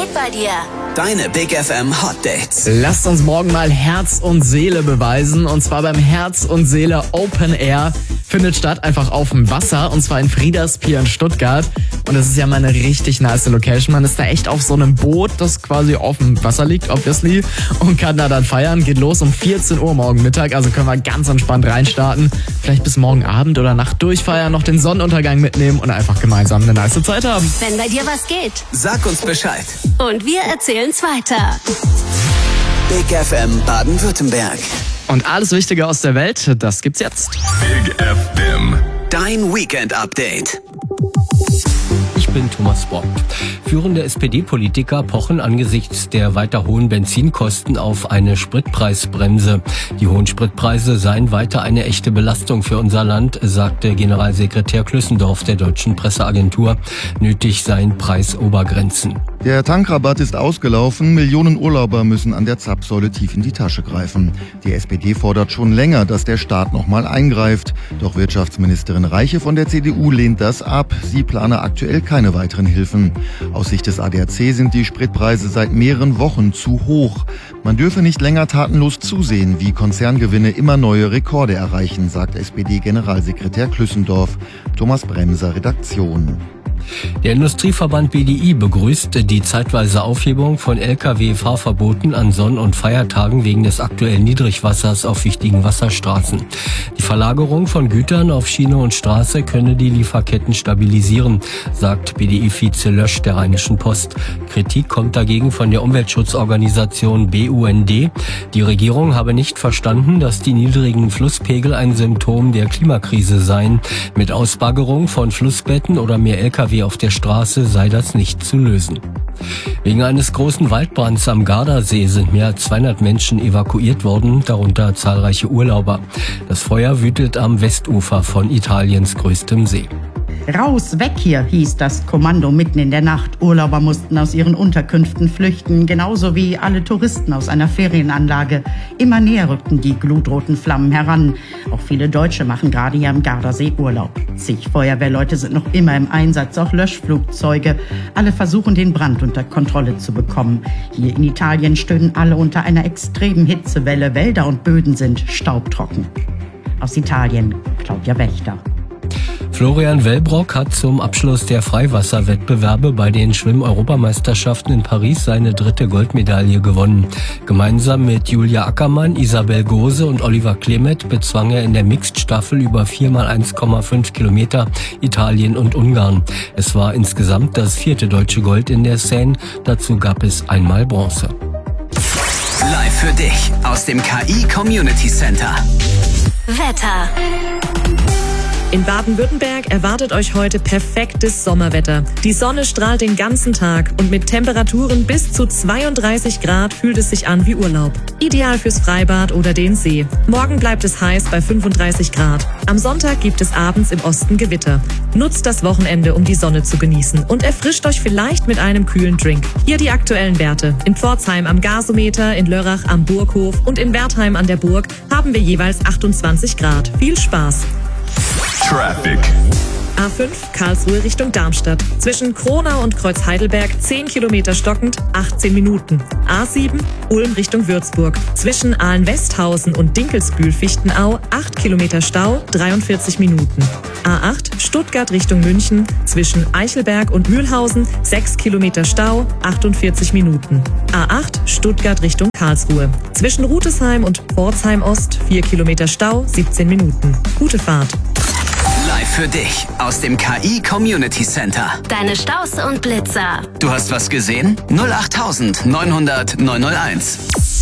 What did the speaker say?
geht bei dir? Deine Big FM Hot Dates. Lasst uns morgen mal Herz und Seele beweisen. Und zwar beim Herz und Seele Open Air. Findet statt einfach auf dem Wasser. Und zwar in Friedaspier in Stuttgart. Und das ist ja mal eine richtig nice Location. Man ist da echt auf so einem Boot, das quasi auf dem Wasser liegt, obviously. Und kann da dann feiern. Geht los um 14 Uhr morgen Mittag. Also können wir ganz entspannt reinstarten. Vielleicht bis morgen Abend oder Nacht durchfeiern, noch den Sonnenuntergang mitnehmen und einfach gemeinsam eine nice Zeit haben. Wenn bei dir was geht. Sag uns Bescheid. Und wir erzählen's weiter. Big FM Baden-Württemberg. Und alles Wichtige aus der Welt, das gibt's jetzt. Big FM. Dein Weekend-Update. Ich bin Thomas Bock. Führende SPD-Politiker pochen angesichts der weiter hohen Benzinkosten auf eine Spritpreisbremse. Die hohen Spritpreise seien weiter eine echte Belastung für unser Land, sagte Generalsekretär Klüssendorf der deutschen Presseagentur. Nötig seien Preisobergrenzen. Der Tankrabatt ist ausgelaufen. Millionen Urlauber müssen an der Zapfsäule tief in die Tasche greifen. Die SPD fordert schon länger, dass der Staat nochmal eingreift. Doch Wirtschaftsministerin Reiche von der CDU lehnt das ab. Sie plane aktuell keine weiteren Hilfen. Aus Sicht des ADAC sind die Spritpreise seit mehreren Wochen zu hoch. Man dürfe nicht länger tatenlos zusehen, wie Konzerngewinne immer neue Rekorde erreichen, sagt SPD-Generalsekretär Klüssendorf. Thomas Bremser, Redaktion. Der Industrieverband BDI begrüßt die zeitweise Aufhebung von Lkw-Fahrverboten an Sonn- und Feiertagen wegen des aktuellen Niedrigwassers auf wichtigen Wasserstraßen. Die Verlagerung von Gütern auf Schiene und Straße könne die Lieferketten stabilisieren, sagt BDI-Vize Lösch der Rheinischen Post. Kritik kommt dagegen von der Umweltschutzorganisation BUND. Die Regierung habe nicht verstanden, dass die niedrigen Flusspegel ein Symptom der Klimakrise seien. Mit Ausbaggerung von Flussbetten oder mehr Lkw auf der Straße sei das nicht zu lösen. Wegen eines großen Waldbrands am Gardasee sind mehr als 200 Menschen evakuiert worden, darunter zahlreiche Urlauber. Das Feuer wütet am Westufer von Italiens größtem See. Raus, weg hier, hieß das Kommando mitten in der Nacht. Urlauber mussten aus ihren Unterkünften flüchten, genauso wie alle Touristen aus einer Ferienanlage. Immer näher rückten die glutroten Flammen heran. Auch viele Deutsche machen gerade hier am Gardasee Urlaub. Zig Feuerwehrleute sind noch immer im Einsatz, auch Löschflugzeuge. Alle versuchen, den Brand unter Kontrolle zu bekommen. Hier in Italien stöhnen alle unter einer extremen Hitzewelle. Wälder und Böden sind staubtrocken. Aus Italien, Claudia Wächter. Florian Wellbrock hat zum Abschluss der Freiwasserwettbewerbe bei den Schwimm-Europameisterschaften in Paris seine 3. Goldmedaille gewonnen. Gemeinsam mit Julia Ackermann, Isabel Gose und Oliver Klemet bezwang er in der Mixed-Staffel über 4x1,5 Kilometer Italien und Ungarn. Es war insgesamt das 4. deutsche Gold in der Seine. Dazu gab es einmal Bronze. Live für dich aus dem KI Community Center. Wetter. In Baden-Württemberg erwartet euch heute perfektes Sommerwetter. Die Sonne strahlt den ganzen Tag und mit Temperaturen bis zu 32 Grad fühlt es sich an wie Urlaub. Ideal fürs Freibad oder den See. Morgen bleibt es heiß bei 35 Grad. Am Sonntag gibt es abends im Osten Gewitter. Nutzt das Wochenende, um die Sonne zu genießen und erfrischt euch vielleicht mit einem kühlen Drink. Hier die aktuellen Werte. In Pforzheim am Gasometer, in Lörrach am Burghof und in Wertheim an der Burg haben wir jeweils 28 Grad. Viel Spaß! Traffic. A5 Karlsruhe Richtung Darmstadt. Zwischen Kronau und Kreuz Heidelberg 10 Kilometer stockend, 18 Minuten. A7 Ulm Richtung Würzburg. Zwischen Ahlen-Westhausen und Dinkelsbühl-Fichtenau 8 Kilometer Stau, 43 Minuten. A8 Stuttgart Richtung München. Zwischen Eichelberg und Mühlhausen 6 Kilometer Stau, 48 Minuten. A8 Stuttgart Richtung Karlsruhe. Zwischen Rutesheim und Pforzheim Ost 4 Kilometer Stau, 17 Minuten. Gute Fahrt. Live für dich aus dem KI Community Center. Deine Staus und Blitzer. Du hast was gesehen? 08900 901.